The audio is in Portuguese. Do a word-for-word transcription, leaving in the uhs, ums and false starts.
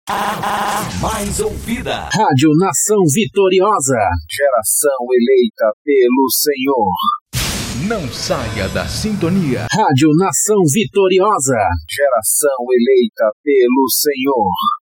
Mais ouvida. Rádio Nação Vitoriosa. Geração eleita pelo Senhor. Não saia da sintonia. Rádio Nação Vitoriosa. Geração eleita pelo Senhor.